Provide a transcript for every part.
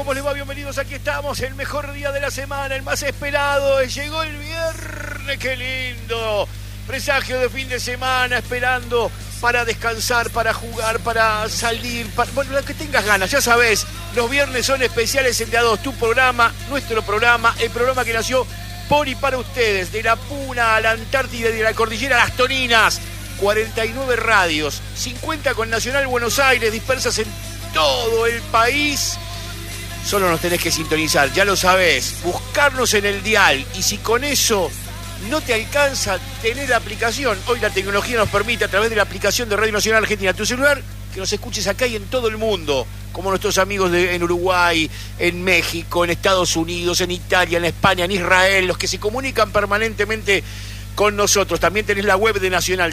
¿Cómo les va? Bienvenidos, aquí estamos, el mejor día de la semana, el más esperado. Llegó el viernes, qué lindo. Presagio de fin de semana, esperando para descansar, para jugar, para salir, bueno, lo que tengas ganas. Ya sabés, los viernes son especiales en DA2, tu programa, nuestro programa, el programa que nació por y para ustedes, de la Puna a la Antártida y de la Cordillera a las Toninas. 49 radios, 50 con Nacional Buenos Aires, dispersas en todo el país. Solo nos tenés que sintonizar, ya lo sabés, buscarnos en el dial, y si con eso no te alcanza, tener la aplicación. Hoy la tecnología nos permite, a través de la aplicación de Radio Nacional Argentina, tu celular, que nos escuches acá y en todo el mundo, como nuestros amigos en Uruguay, en México, en Estados Unidos, en Italia, en España, en Israel, los que se comunican permanentemente con nosotros. También tenés la web de Nacional,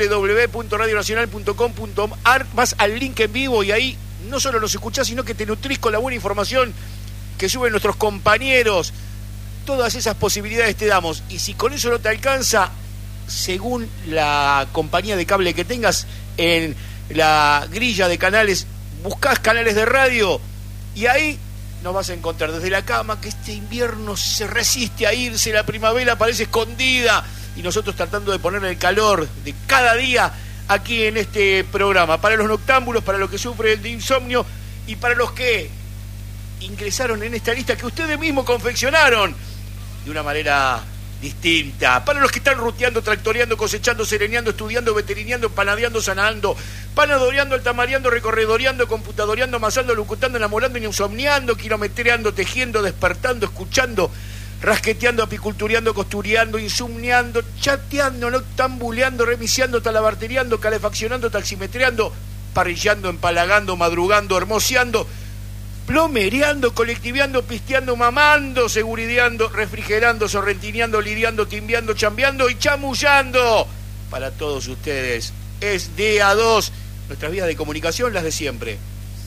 www.radionacional.com.ar, vas al link en vivo y ahí no solo nos escuchás, sino que te nutrís con la buena información que suben nuestros compañeros. Todas esas posibilidades te damos. Y si con eso no te alcanza, según la compañía de cable que tengas, en la grilla de canales, buscás canales de radio y ahí nos vas a encontrar desde la cama, que este invierno se resiste a irse, la primavera parece escondida, y nosotros tratando de ponerle el calor de cada día aquí en este programa, para los noctámbulos, para los que sufren de insomnio y para los que ingresaron en esta lista que ustedes mismos confeccionaron de una manera distinta, para los que están ruteando, tractoreando, cosechando, sereneando, estudiando, veterineando, panadeando, sanando, panadoreando, altamareando, recorredoreando, computadoreando, amasando, locutando, enamorando, insomniando, kilometreando, tejiendo, despertando, escuchando, rasqueteando, apicultureando, costureando, insomniando, chateando, noctambuleando, remisiando, talabarteriando, calefaccionando, taximetreando, parrillando, empalagando, madrugando, hermoseando, plomereando, colectiveando, pisteando, mamando, segurideando, refrigerando, sorrentineando, lidiando, timbiando, chambeando y chamullando. Para todos ustedes es DA2, nuestras vías de comunicación, las de siempre.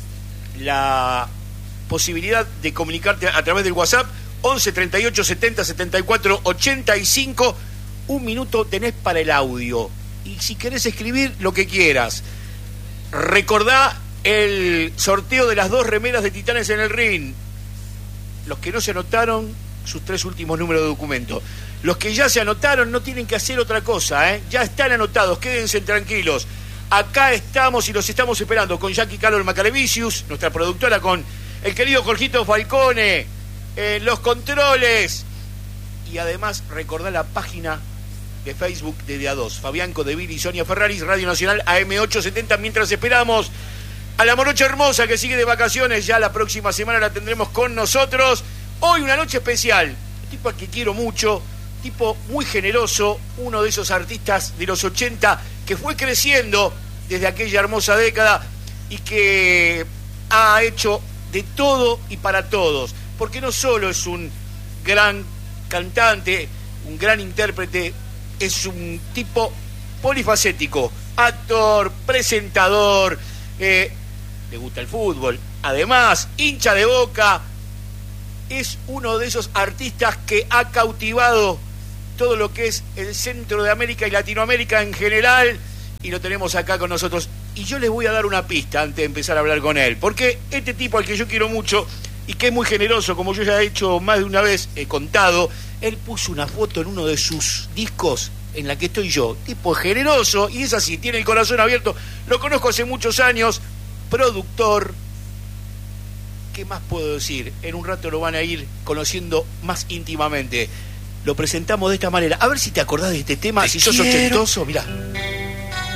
La posibilidad de comunicarte a través del WhatsApp 11 38 70 74 85. Un minuto tenés para el audio. Y si querés escribir, lo que quieras. Recordá el sorteo de las 2 remeras de Titanes en el Ring. Los que no se anotaron, sus 3 últimos números de documento. Los que ya se anotaron no tienen que hacer otra cosa, ¿eh? Ya están anotados, quédense tranquilos. Acá estamos y los estamos esperando con Jackie Calor Macalevicius, nuestra productora, con el querido Jorgito Falcone, los controles. Y además recordá la página de Facebook de DA2, Fabián Codeville y Sonia Ferraris, Radio Nacional AM870, mientras esperamos a la morocha hermosa que sigue de vacaciones. Ya la próxima semana la tendremos con nosotros. Hoy una noche especial, un tipo al que quiero mucho, tipo muy generoso, uno de esos artistas de los 80 que fue creciendo desde aquella hermosa década y que ha hecho de todo y para todos, porque no solo es un gran cantante, un gran intérprete, es un tipo polifacético, actor, presentador, le gusta el fútbol, además hincha de Boca. Es uno de esos artistas que ha cautivado todo lo que es el centro de América y Latinoamérica en general, y lo tenemos acá con nosotros. Y yo les voy a dar una pista antes de empezar a hablar con él, porque este tipo al que yo quiero mucho y que es muy generoso, como yo ya he hecho más de una vez, he contado, él puso una foto en uno de sus discos en la que estoy yo. Tipo generoso, y es así, tiene el corazón abierto, lo conozco hace muchos años, productor. ¿Qué más puedo decir? En un rato lo van a ir conociendo más íntimamente. Lo presentamos de esta manera. A ver si te acordás de este tema, si sos ochentoso, mirá.